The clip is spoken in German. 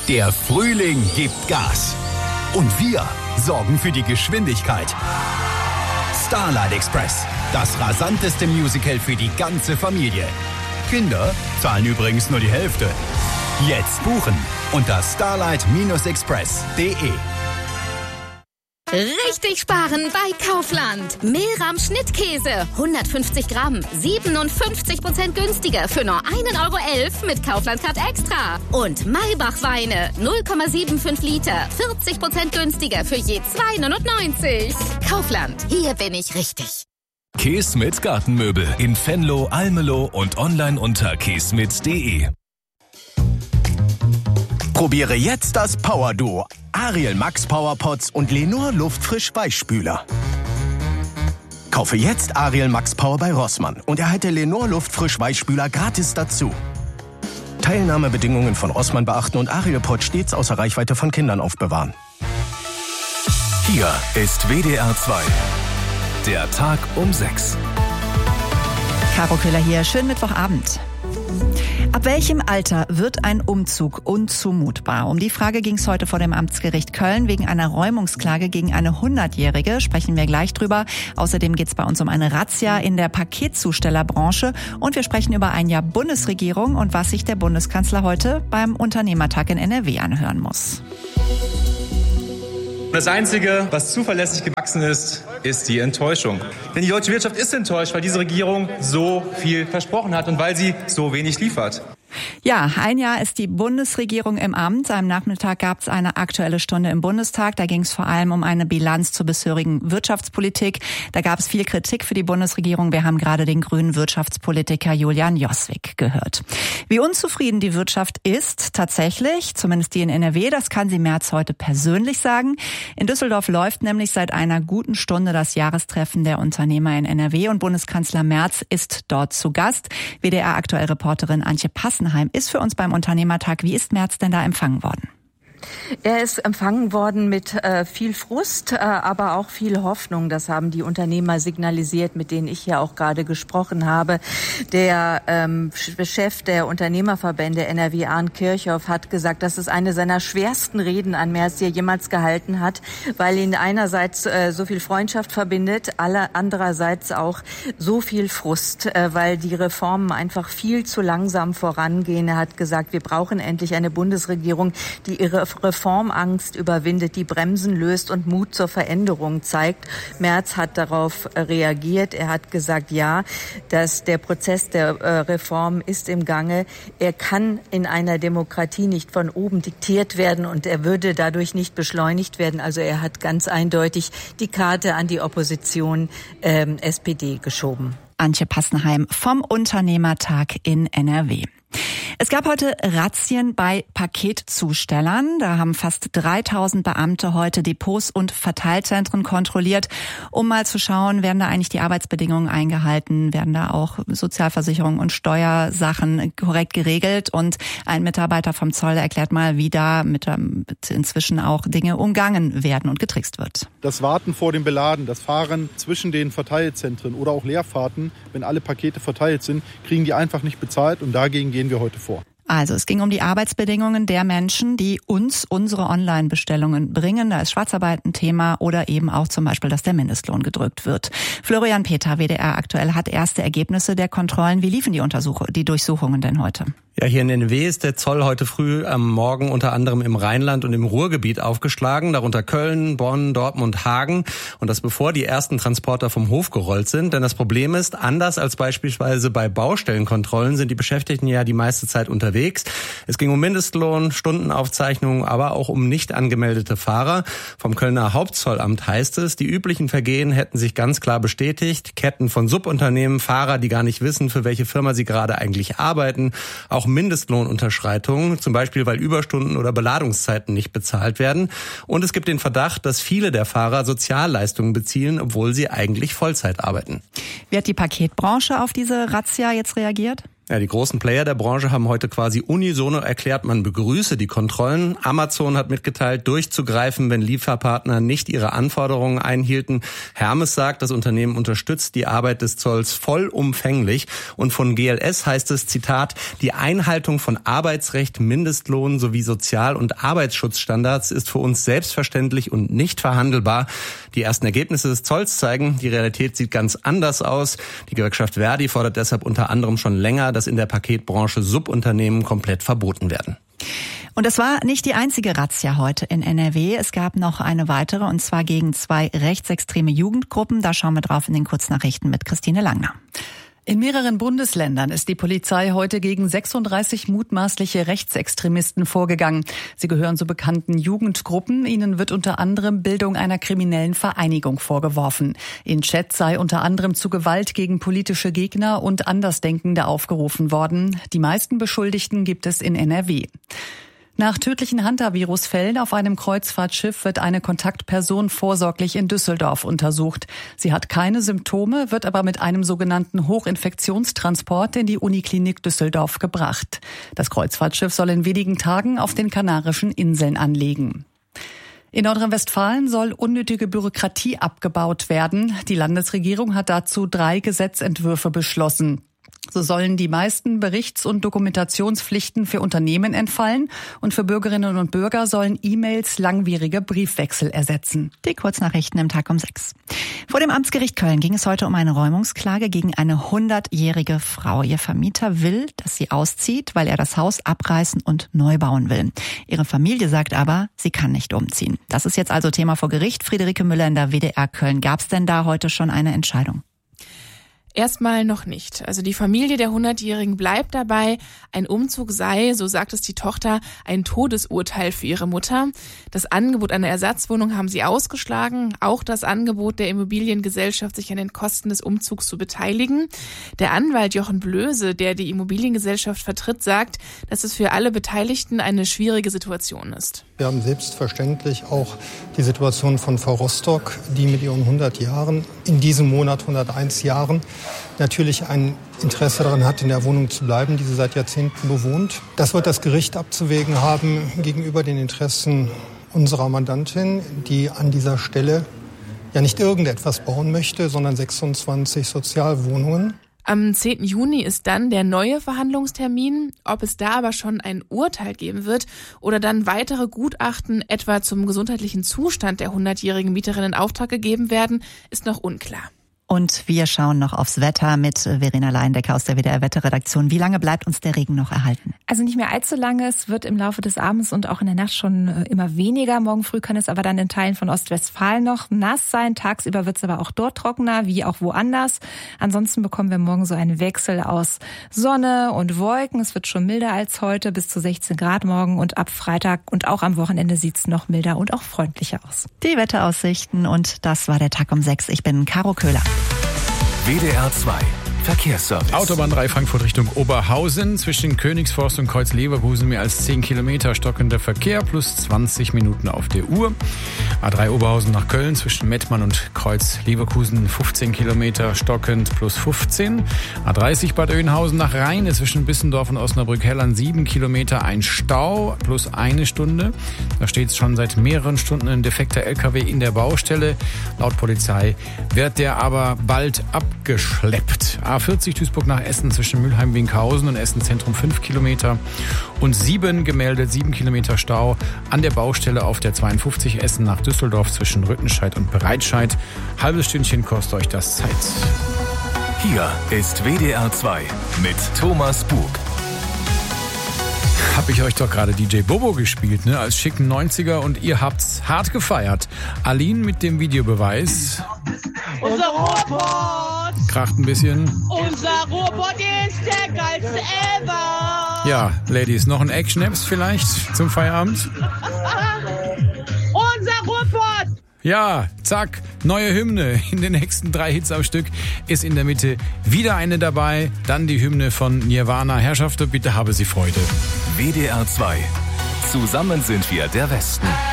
Der Frühling gibt Gas. Und wir sorgen für die Geschwindigkeit. Starlight Express, das rasanteste Musical für die ganze Familie. Kinder zahlen übrigens nur die Hälfte. Jetzt buchen unter starlight-express.de. Richtig sparen bei Kaufland. Mehlrahm Schnittkäse, 150 Gramm, 57% günstiger für nur 1,11 € mit Kaufland Card Extra. Und Maybach Weine, 0,75 Liter, 40% günstiger für je 2,99 €. Kaufland, hier bin ich richtig. Keesmit Gartenmöbel in Venlo, Almelo und online unter keesmit.de. Probiere jetzt das Power-Duo. Ariel Max Powerpots und Lenor Luftfrisch Weichspüler. Kaufe jetzt Ariel Max Power bei Rossmann und erhalte Lenor Luftfrisch Weichspüler gratis dazu. Teilnahmebedingungen von Rossmann beachten und Ariel Pot stets außer Reichweite von Kindern aufbewahren. Hier ist WDR 2. Der Tag um 6. Caro Köhler hier, schönen Mittwochabend. Ab welchem Alter wird ein Umzug unzumutbar? Um die Frage ging es heute vor dem Amtsgericht Köln. Wegen einer Räumungsklage gegen eine 100-Jährige sprechen wir gleich drüber. Außerdem geht es bei uns um eine Razzia in der Paketzustellerbranche. Und wir sprechen über ein Jahr Bundesregierung und was sich der Bundeskanzler heute beim Unternehmertag in NRW anhören muss. Das Einzige, was zuverlässig gewachsen ist, ist die Enttäuschung. Denn die deutsche Wirtschaft ist enttäuscht, weil diese Regierung so viel versprochen hat und weil sie so wenig liefert. Ja, ein Jahr ist die Bundesregierung im Amt. Am Nachmittag gab es eine Aktuelle Stunde im Bundestag. Da ging es vor allem um eine Bilanz zur bisherigen Wirtschaftspolitik. Da gab es viel Kritik für die Bundesregierung. Wir haben gerade den grünen Wirtschaftspolitiker Julian Joswig gehört. Wie unzufrieden die Wirtschaft ist, tatsächlich, zumindest die in NRW, das kann sie Merz heute persönlich sagen. In Düsseldorf läuft nämlich seit einer guten Stunde das Jahrestreffen der Unternehmer in NRW und Bundeskanzler Merz ist dort zu Gast. WDR-Aktuell-Reporterin Antje Passenheim ist für uns beim Unternehmertag. Wie ist Merz denn da empfangen worden? Er ist empfangen worden mit viel Frust, aber auch viel Hoffnung. Das haben die Unternehmer signalisiert, mit denen ich ja auch gerade gesprochen habe. Der Chef der Unternehmerverbände NRW, Arndt Kirchhoff, hat gesagt, das ist eine seiner schwersten Reden an Merz, die er jemals gehalten hat, weil ihn einerseits so viel Freundschaft verbindet, andererseits auch so viel Frust, weil die Reformen einfach viel zu langsam vorangehen. Er hat gesagt, wir brauchen endlich eine Bundesregierung, die ihre Reformangst überwindet, die Bremsen löst und Mut zur Veränderung zeigt. Merz hat darauf reagiert. Er hat gesagt, ja, dass der Prozess der Reform ist im Gange. Er kann in einer Demokratie nicht von oben diktiert werden und er würde dadurch nicht beschleunigt werden. Also er hat ganz eindeutig die Karte an die Opposition SPD geschoben. Antje Passenheim vom Unternehmertag in NRW. Es gab heute Razzien bei Paketzustellern. Da haben fast 3000 Beamte heute Depots und Verteilzentren kontrolliert, um mal zu schauen, werden da eigentlich die Arbeitsbedingungen eingehalten, werden da auch Sozialversicherung und Steuersachen korrekt geregelt. Und ein Mitarbeiter vom Zoll erklärt mal, wie da mit inzwischen auch Dinge umgangen werden und getrickst wird. Das Warten vor dem Beladen, das Fahren zwischen den Verteilzentren oder auch Leerfahrten, wenn alle Pakete verteilt sind, kriegen die einfach nicht bezahlt und dagegen gehen wir heute vor. Also es ging um die Arbeitsbedingungen der Menschen, die uns unsere Online-Bestellungen bringen. Da ist Schwarzarbeit ein Thema oder eben auch zum Beispiel, dass der Mindestlohn gedrückt wird. Florian Peter, WDR aktuell, hat erste Ergebnisse der Kontrollen. Wie liefen die Durchsuchungen denn heute? Ja, hier in NRW ist der Zoll heute früh am Morgen unter anderem im Rheinland und im Ruhrgebiet aufgeschlagen, darunter Köln, Bonn, Dortmund, Hagen. Und das bevor die ersten Transporter vom Hof gerollt sind. Denn das Problem ist, anders als beispielsweise bei Baustellenkontrollen sind die Beschäftigten ja die meiste Zeit unterwegs. Es ging um Mindestlohn, Stundenaufzeichnungen, aber auch um nicht angemeldete Fahrer. Vom Kölner Hauptzollamt heißt es, die üblichen Vergehen hätten sich ganz klar bestätigt. Ketten von Subunternehmen, Fahrer, die gar nicht wissen, für welche Firma sie gerade eigentlich arbeiten, auch Mindestlohnunterschreitungen, zum Beispiel weil Überstunden oder Beladungszeiten nicht bezahlt werden. Und es gibt den Verdacht, dass viele der Fahrer Sozialleistungen beziehen, obwohl sie eigentlich Vollzeit arbeiten. Wie hat die Paketbranche auf diese Razzia jetzt reagiert? Ja, die großen Player der Branche haben heute quasi unisono erklärt, man begrüße die Kontrollen. Amazon hat mitgeteilt, durchzugreifen, wenn Lieferpartner nicht ihre Anforderungen einhielten. Hermes sagt, das Unternehmen unterstützt die Arbeit des Zolls vollumfänglich. Und von GLS heißt es, Zitat, die Einhaltung von Arbeitsrecht, Mindestlohn sowie Sozial- und Arbeitsschutzstandards ist für uns selbstverständlich und nicht verhandelbar. Die ersten Ergebnisse des Zolls zeigen, die Realität sieht ganz anders aus. Die Gewerkschaft Verdi fordert deshalb unter anderem schon länger, dass in der Paketbranche Subunternehmen komplett verboten werden. Und es war nicht die einzige Razzia heute in NRW. Es gab noch eine weitere, und zwar gegen 2 rechtsextreme Jugendgruppen. Da schauen wir drauf in den Kurznachrichten mit Christine Langner. In mehreren Bundesländern ist die Polizei heute gegen 36 mutmaßliche Rechtsextremisten vorgegangen. Sie gehören zu bekannten Jugendgruppen. Ihnen wird unter anderem Bildung einer kriminellen Vereinigung vorgeworfen. In Chats sei unter anderem zu Gewalt gegen politische Gegner und Andersdenkende aufgerufen worden. Die meisten Beschuldigten gibt es in NRW. Nach tödlichen Hantavirus-Fällen auf einem Kreuzfahrtschiff wird eine Kontaktperson vorsorglich in Düsseldorf untersucht. Sie hat keine Symptome, wird aber mit einem sogenannten Hochinfektionstransport in die Uniklinik Düsseldorf gebracht. Das Kreuzfahrtschiff soll in wenigen Tagen auf den Kanarischen Inseln anlegen. In Nordrhein-Westfalen soll unnötige Bürokratie abgebaut werden. Die Landesregierung hat dazu 3 Gesetzentwürfe beschlossen. So sollen die meisten Berichts- und Dokumentationspflichten für Unternehmen entfallen und für Bürgerinnen und Bürger sollen E-Mails langwierige Briefwechsel ersetzen. Die Kurznachrichten im Tag um 6. Vor dem Amtsgericht Köln ging es heute um eine Räumungsklage gegen eine 100-jährige Frau. Ihr Vermieter will, dass sie auszieht, weil er das Haus abreißen und neu bauen will. Ihre Familie sagt aber, sie kann nicht umziehen. Das ist jetzt also Thema vor Gericht. Friederike Müller in der WDR Köln. Gab es denn da heute schon eine Entscheidung? Erstmal noch nicht. Also die Familie der 100-Jährigen bleibt dabei. Ein Umzug sei, so sagt es die Tochter, ein Todesurteil für ihre Mutter. Das Angebot einer Ersatzwohnung haben sie ausgeschlagen. Auch das Angebot der Immobiliengesellschaft, sich an den Kosten des Umzugs zu beteiligen. Der Anwalt Jochen Blöse, der die Immobiliengesellschaft vertritt, sagt, dass es für alle Beteiligten eine schwierige Situation ist. Wir haben selbstverständlich auch die Situation von Frau Rostock, die mit ihren 100 Jahren, in diesem Monat 101 Jahren, natürlich ein Interesse daran hat, in der Wohnung zu bleiben, die sie seit Jahrzehnten bewohnt. Das wird das Gericht abzuwägen haben gegenüber den Interessen unserer Mandantin, die an dieser Stelle ja nicht irgendetwas bauen möchte, sondern 26 Sozialwohnungen. Am 10. Juni ist dann der neue Verhandlungstermin. Ob es da aber schon ein Urteil geben wird oder dann weitere Gutachten etwa zum gesundheitlichen Zustand der 100-jährigen Mieterin in Auftrag gegeben werden, ist noch unklar. Und wir schauen noch aufs Wetter mit Verena Leindecker aus der WDR-Wetterredaktion. Wie lange bleibt uns der Regen noch erhalten? Also nicht mehr allzu lange. Es wird im Laufe des Abends und auch in der Nacht schon immer weniger. Morgen früh kann es aber dann in Teilen von Ostwestfalen noch nass sein. Tagsüber wird es aber auch dort trockener, wie auch woanders. Ansonsten bekommen wir morgen so einen Wechsel aus Sonne und Wolken. Es wird schon milder als heute, bis zu 16 Grad morgen. Und ab Freitag und auch am Wochenende sieht es noch milder und auch freundlicher aus. Die Wetteraussichten und das war der Tag um 6. Ich bin Caro Köhler. WDR 2 Verkehrsservice. Autobahn 3 Frankfurt Richtung Oberhausen. Zwischen Königsforst und Kreuz Leverkusen mehr als 10 Kilometer stockender Verkehr plus 20 Minuten auf der Uhr. A3 Oberhausen nach Köln zwischen Mettmann und Kreuz Leverkusen 15 Kilometer stockend plus 15. A30 Bad Oeynhausen nach Rheine zwischen Bissendorf und Osnabrück-Hellern 7 Kilometer ein Stau plus 1 Stunde. Da steht schon seit mehreren Stunden ein defekter LKW in der Baustelle. Laut Polizei wird der aber bald abgeschleppt. A40 Duisburg nach Essen zwischen Mülheim-Winkhausen und Essen-Zentrum 5 Kilometer und 7 Kilometer Stau an der Baustelle auf der 52 Essen nach Düsseldorf zwischen Rüttenscheid und Breitscheid. Halbes Stündchen kostet euch das Zeit. Hier ist WDR 2 mit Thomas Bug. Hab ich euch doch gerade DJ Bobo gespielt, ne? Als schicken 90er und ihr habt's hart gefeiert. Aline mit dem Videobeweis. Unser Ruhrpott! Kracht ein bisschen. Unser Ruhrpott ist der geilste ever! Ja, Ladies, noch ein Eckschnaps vielleicht zum Feierabend? Unser Ruhrpott! Ja, zack, neue Hymne. In den nächsten 3 Hits am Stück ist in der Mitte wieder eine dabei. Dann die Hymne von Nirvana. Herrschaften, bitte habe Sie Freude. WDR 2. Zusammen sind wir der Westen.